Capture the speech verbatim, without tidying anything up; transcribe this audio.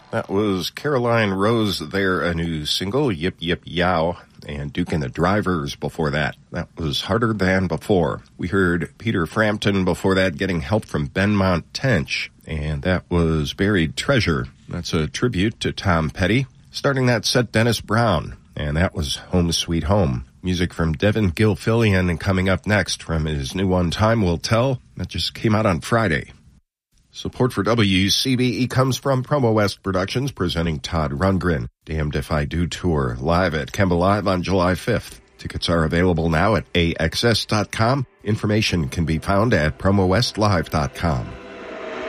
That was Caroline Rose there, a new single, Yip Yip Yow, and Duke and the Drivers before that. That was Harder Than Before. We heard Peter Frampton before that, getting help from Benmont Tench, and that was Buried Treasure. That's a tribute to Tom Petty. Starting that set, Dennis Brown, and that was Home Sweet Home. Music from Devin Gilfillian, and coming up next from his new one, Time Will Tell, that just came out on Friday. Support for W C B E comes from Promo West Productions, presenting Todd Rundgren, Damned If I Do Tour, live at Kemba Live on July fifth. Tickets are available now at A X S dot com. Information can be found at promo west live dot com.